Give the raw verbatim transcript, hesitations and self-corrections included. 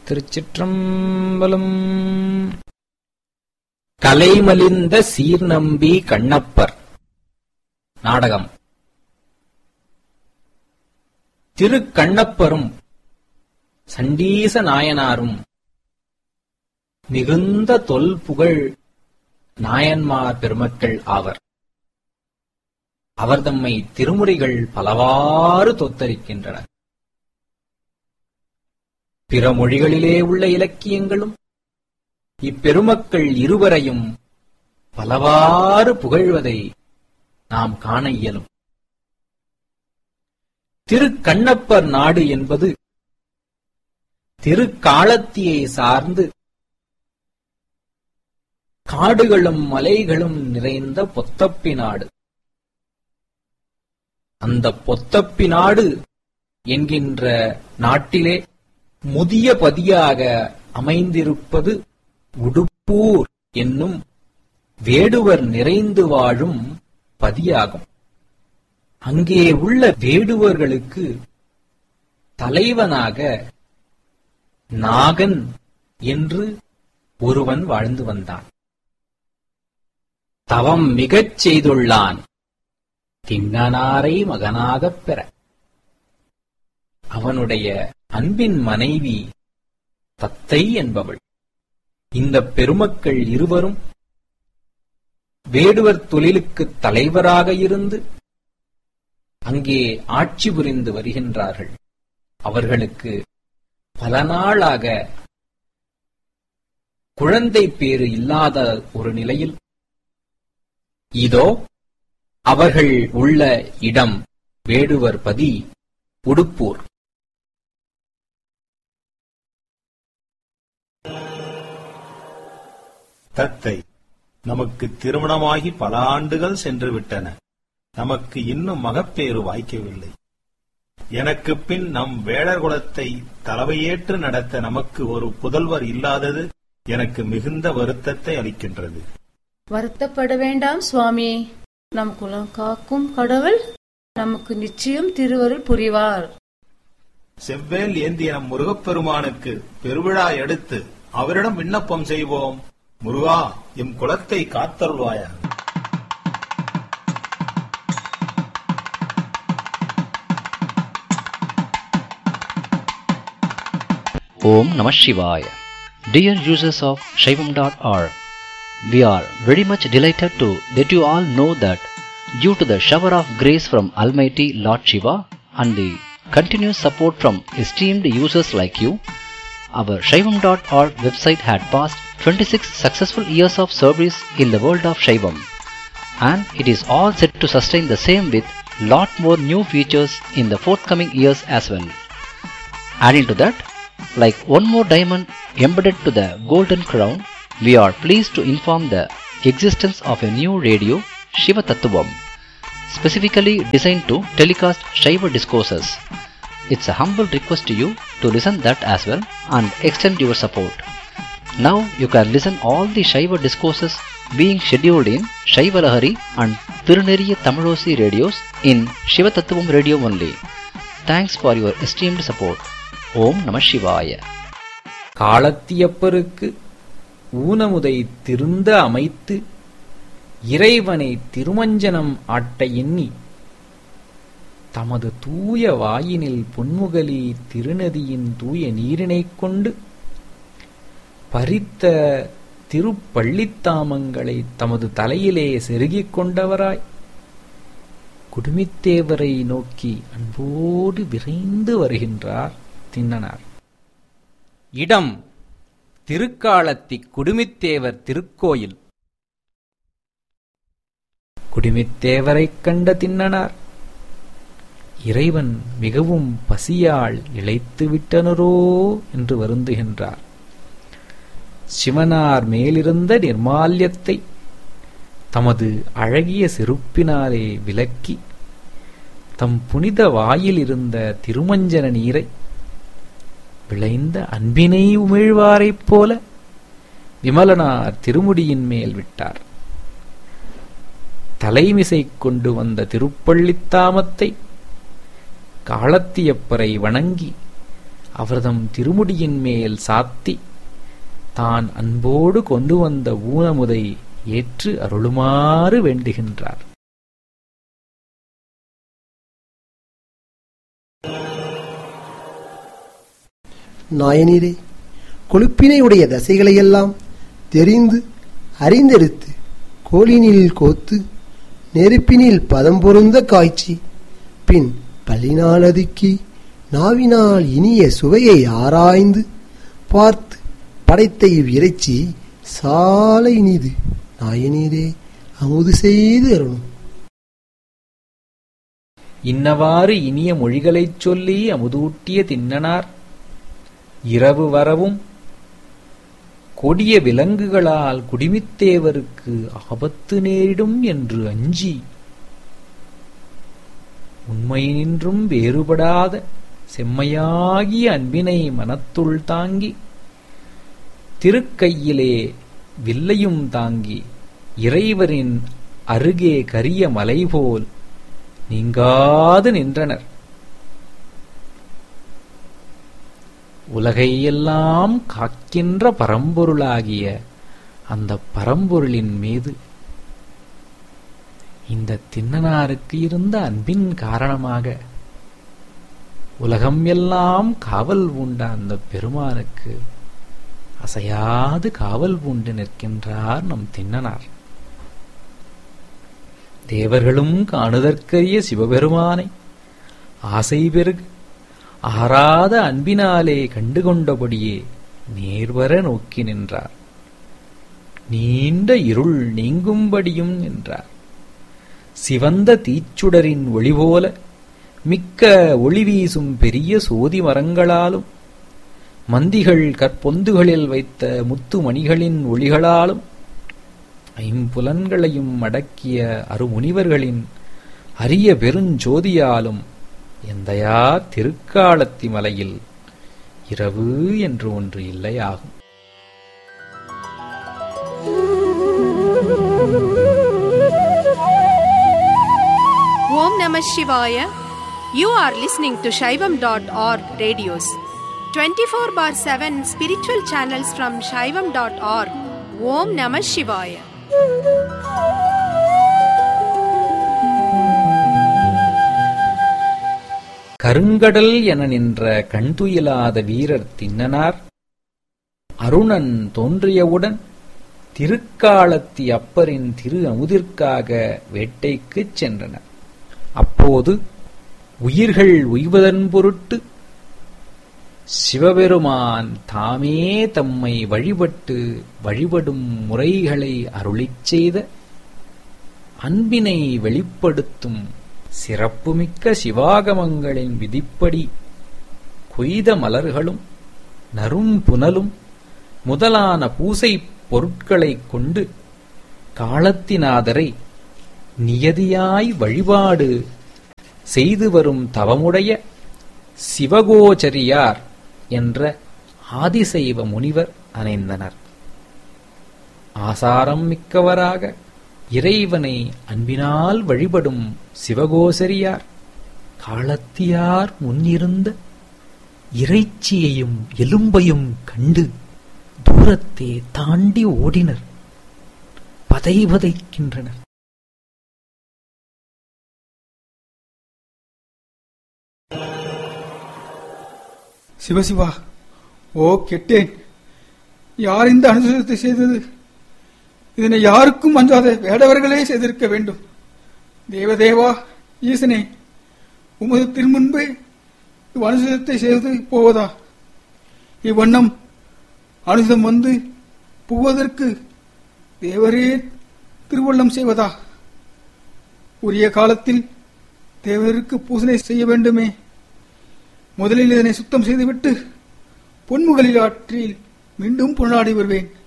திருச்சிற்றம்பலம். கலைமலிந்த சீர்நம்பி கண்ணப்பர் நாடகம். திருக்கண்ணப்பரும் சண்டீச நாயனாரும் மிகுந்த தொல்புகழ் நாயன்மார் பெருமக்கள் ஆவர். அவர் தம்மை திருமுறைகள் பலவாறு தோத்தரிக்கின்றனர். பிற மொழிகளிலே உள்ள இலக்கியங்களும் இப்பெருமக்கள் இருவரையும் பலவாறு புகழ்வதை நாம் காண இயலும். திருக்கண்ணப்பர் நாடு என்பது திருக்காலத்தியை சார்ந்து காடுகளும் மலைகளும் நிறைந்த பொத்தப்பி நாடு. அந்த பொத்தப்பி நாடு என்கின்ற நாட்டிலே முதிய பதியாக அமைந்திருப்பது உடுப்பூர் என்னும் வேடுவர் நிறைந்து வாழும் பதியாகும். அங்கே உள்ள வேடுவர்களுக்கு தலைவனாக நாகன் என்று ஒருவன் வாழ்ந்து வந்தான். தவம் மிகச் செய்துள்ளான் திண்ணனாரை மகனாகப் பெற. அவனுடைய அன்பின் மனைவி தத்தை என்பவள். இந்த பெருமக்கள் இருவரும் வேடுவர் தொழிலுக்கு தலைவராக இருந்து அங்கே ஆட்சி புரிந்து வருகின்றார்கள். அவர்களுக்கு பல நாளாக குழந்தை பேறு இல்லாத ஒரு நிலையில் இதோ அவர்கள் உள்ள இடம் வேடுவர் பதி உடுப்பூர். தத்தை, நமக்கு திருமணமாகி பல ஆண்டுகள் சென்று விட்டன. நமக்கு இன்னும் மகப்பேறு வாய்க்கவில்லை. எனக்கு பின் நம் வேடர் குலத்தை தலைமையேற்று நடத்த நமக்கு ஒரு புதல்வர் இல்லாதது எனக்கு மிகுந்த வருத்தத்தை அளிக்கின்றது. வருத்தப்பட வேண்டாம் சுவாமி. நம் குலம் காக்கும் கடவுள் நமக்கு நிச்சயம் திருவருள் புரிவார். செவ்வேல் ஏந்திய நம் முருகப்பெருமானுக்கு பெருவிழா எடுத்து அவரிடம் விண்ணப்பம் செய்வோம். முருகா, எம் குலத்தை காத்தருள்வாயா. Om Namah Shivaya. Dear users of Shaivam dot org, we are very much delighted to let you all know that due to the shower of grace from Almighty Lord Shiva and the continuous support from esteemed users like you, our Shaivam dot org website had passed twenty-six successful years of service in the world of Shaivam, and it is all set to sustain the same with lot more new features in the forthcoming years as well. Adding to that, like one more diamond embedded to the golden crown, we are pleased to inform the existence of a new radio, Shiva Tattvam, specifically designed to telecast Shiva discourses. It's a humble request to you to listen that as well and extend your support. Now you can listen all the Shiva discourses being scheduled in Shiva Lahari and Tiruneriya Tamilosi radios in Shiva Tattvam radio only. Thanks for your esteemed support. Om Namah Shivaya. காலத்தியப்பருக்கு ஊனமுதை திருந்த அமைத்து இறைவனை திருமஞ்சனம் ஆட்ட எண்ணி தமது தூய வாயினில் பொன்முகலி திருநதியின் தூய நீரினைக் கொண்டு பறித்த திருப்பள்ளித்தாமங்களை தமது தலையிலே செருகிக் கொண்டவராய் குடுமித்தேவரை நோக்கி அன்போடு விரைந்து வருகின்றார் திண்ணனார். இடம் திருக்காலத்தி குடுமித்தேவர் திருக்கோயில். குடுமித்தேவரைக் கண்ட திண்ணனார் இறைவன் மிகவும் பசியால் இளைத்து விட்டனரோ என்று வருந்துகின்றார். சிவனார் மேலிருந்த நிர்மால்யத்தை தமது அழகிய செருப்பினாலே விலக்கி தம் புனித வாயில் இருந்த திருமஞ்சன நீரை விளைந்த அன்பினை உமிழ்வாரைப் போல விமலனார் திருமுடியின் மேல் விட்டார். தலைமிசை கொண்டு வந்த திருப்பள்ளித்தாமத்தை காலத்தியப்பரை வணங்கி அவர்தம் திருமுடியின் மேல் சாத்தி தான் அன்போடு கொண்டு வந்த ஊனமுதை ஏற்று அருளுமாறு வேண்டுகின்றார். நாயனீரே, கொழுப்பினையுடைய தசைகளையெல்லாம் தெரிந்து அறிந்தெடுத்து கோலினில் கோத்து நெருப்பினில் பதம் பொருந்த காய்ச்சி பின் பல்லினால் அதுக்கி நாவினால் இனிய சுவையை ஆராய்ந்து பார்த்து படைத்த இவ்விறைச்சி சாலை இனிது. நாயனீரே, அமுது செய்து அருளும். இன்னவாறு இனிய மொழிகளைச் சொல்லி அமுதூட்டிய திண்ணனார் இரவு வரவும் கொடிய விலங்குகளால் குடிமித்தேவருக்கு ஆபத்து நேரிடும் என்று அஞ்சி உண்மையினின்றும் வேறுபடாத செம்மையாகிய அன்பினை மனத்துள் தாங்கி திருக்கையிலே வில்லையும் தாங்கி இறைவரின் அருகே கரிய மலைபோல் நீங்காது நின்றனர். உலகையெல்லாம் காக்கின்ற பரம்பொருளாகிய அந்த பரம்பொருளின் மீது இந்த திண்ணனாருக்கு இருந்த அன்பின் காரணமாக உலகம் எல்லாம் காவல் பூண்ட அந்த பெருமானுக்கு அசையாது காவல் பூண்டு நிற்கின்றார் நம் திண்ணனார். தேவர்களும் காணுதற்கரிய சிவபெருமானை ஆசை பெருகு ஆறாத அன்பினாலே கண்டுகொண்டபடியே நேர்வர நோக்கி நின்றார். நீண்ட இருள் நீங்கும்படியும் நின்றார். சிவந்த தீச்சுடரின் ஒளிபோல மிக்க ஒளி வீசும் பெரிய சோதி மரங்களாலும் மந்திகள் கற்பொந்துகளில் வைத்த முத்து மணிகளின் ஒளிகளாலும் ஐம்புலன்களையும் அடக்கிய அருமுனிவர்களின் அரிய பெருஞ்சோதியாலும் எந்தையார் திருக்காலத்தி மலையில் இரவு என்று ஒன்று இல்லையாகும். Om Namah Shivaya. You are listening to Shaivam dot org radios. twenty-four bar seven spiritual channels from Shaivam dot org. Om Namah Shivaya. கருங்கடல் என நின்ற கண்துயிலாத வீரர் திண்ணனார் அருணன் தோன்றியவுடன் திருக்காலத்தி அப்பரின் திரு அமுதிற்காக வேட்டைக்குச் சென்றனர். அப்போது உயிர்கள் உய்வதன் பொருட்டு சிவபெருமான் தாமே தம்மை வழிபட்டு வழிபடும் முறைகளை அருளிச் செய்த அன்பினை வெளிப்படுத்தும் சிறப்புமிக்க சிவாகமங்களின் விதிப்படி கொய்த மலர்களும் நறும்புனலும் முதலான பூசை பொருட்களைக் கொண்டு காலத்திநாதரை நியதியாய் வழிபாடு செய்து வரும் தவமுடைய சிவகோச்சரியார் என்ற ஆதிசைவ முனிவர் அணைந்தனர். ஆசாரம் மிக்கவராக இறைவனை அன்பினால் வழிபடும் சிவகோசரியார் காலத்தியார் முன்னிருந்த இறைச்சியையும் எலும்பையும் கண்டு தூரத்தே தாண்டி ஓடினர், பதைபதைக்கின்றனர். சிவசிவா, ஓ கெட்டேன்! யார் இந்த அனுசரித்தை செய்தது? இதனை யாருக்கும் அஞ்சாத வேடவர்களே செய்திருக்க வேண்டும். தேவதேவா, ஈசனே, உமது திருமுன்பே இவ் அனுசரித்தை செய்து போவதா? இவ்வண்ணம் அனுசம் வந்து புகுவதற்கு தேவரே திருவள்ளம் செய்வதா? உரிய காலத்தில் தேவருக்கு பூசனை செய்ய வேண்டுமே. முதலில் இதனை சுத்தம் செய்துவிட்டு பொன்முகளில் ஆற்றில் மீண்டும் புனலாடி வருவேன்.